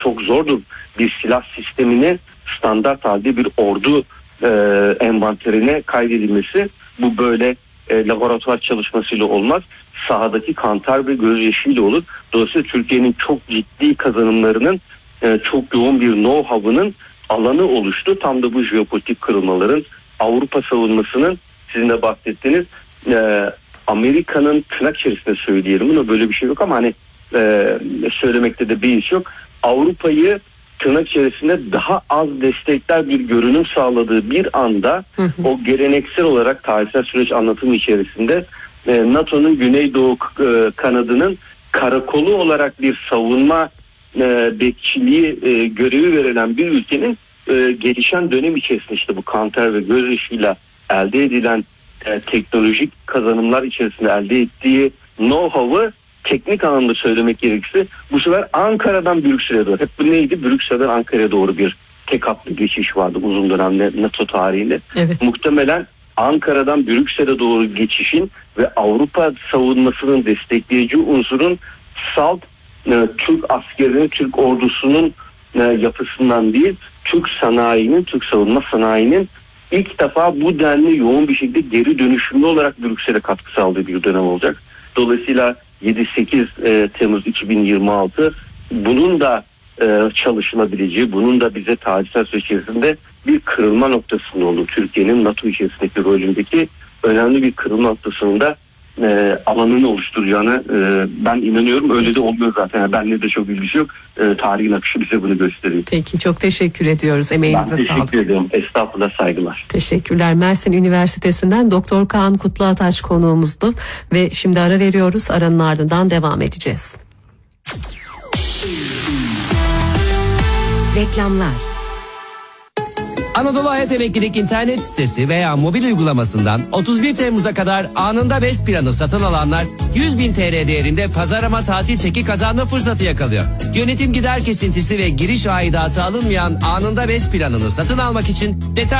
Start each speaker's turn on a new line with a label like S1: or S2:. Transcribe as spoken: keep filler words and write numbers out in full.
S1: çok zordur bir silah sistemini standart halde bir ordu e, envanterine kaydedilmesi. Bu böyle e, laboratuvar çalışmasıyla olmaz. Sahadaki kantar ve gözyaşıyla olur. Dolayısıyla Türkiye'nin çok ciddi kazanımlarının, e, çok yoğun bir know-how'ının alanı oluştu. Tam da bu jeopolitik kırılmaların, Avrupa savunmasının, sizin de bahsettiğiniz e, Amerika'nın tırnak içerisinde söyleyelim bunu, böyle bir şey yok ama hani e, söylemekte de beis yok. Avrupa'yı tırnak içerisinde daha az destekler bir görünüm sağladığı bir anda hı hı. o geleneksel olarak tarihsel süreç anlatımı içerisinde e, NATO'nun Güneydoğu e, kanadının karakolu olarak bir savunma e, bekçiliği e, görevi verilen bir ülkenin e, gelişen dönem içerisinde işte bu kantar ve gözyaşıyla elde edilen e, teknolojik kazanımlar içerisinde elde ettiği know-how'ı teknik anlamda söylemek gerekirse bu sefer Ankara'dan Brüksel'e doğru, hep bu neydi? Brüksel'den Ankara'ya doğru bir tek hatlı geçiş vardı uzun dönemde NATO tarihinde. Evet. Muhtemelen Ankara'dan Brüksel'e doğru geçişin ve Avrupa savunmasının destekleyici unsurun salt e, Türk askerinin, Türk ordusunun e, yapısından değil, Türk sanayinin, Türk savunma sanayinin ilk defa bu denli yoğun bir şekilde geri dönüşümlü olarak Brüksel'e katkı sağladığı bir dönem olacak. Dolayısıyla yedi sekiz Temmuz iki bin yirmi altı bunun da e, çalışılabileceği, bunun da bize tarihsel süreç içerisinde bir kırılma noktasında oldu. Türkiye'nin NATO içerisindeki rolündeki önemli bir kırılma noktasında e, alanını oluşturacağını e, ben inanıyorum. Öyle de oluyor zaten. Yani benimle de çok ilgisi yok. E, tarihin akışı bize bunu gösteriyor.
S2: Peki, çok teşekkür ediyoruz. Emeğinize sağlık.
S1: Ben teşekkür ederim. Estağfurullah, saygılar.
S2: Teşekkürler. Mersin Üniversitesi'nden Doktor Kaan Kutluataç konuğumuzdu ve şimdi ara veriyoruz. Aranın ardından devam edeceğiz.
S3: Reklamlar.
S4: Anadolu Hayat Emeklilik internet sitesi veya mobil uygulamasından otuz bir Temmuz'a kadar anında BES planı satın alanlar yüz bin T L değerinde pazarlama tatil çeki kazanma fırsatı yakalıyor. Yönetim gider kesintisi ve giriş aidatı alınmayan anında BES planını satın almak için detay